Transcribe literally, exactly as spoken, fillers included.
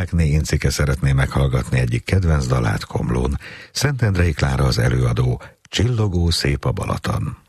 Deákné Incike szeretné meghallgatni egyik kedvenc dalát Komlón. Szentendrei Klára az előadó. Csillogó szép a Balaton.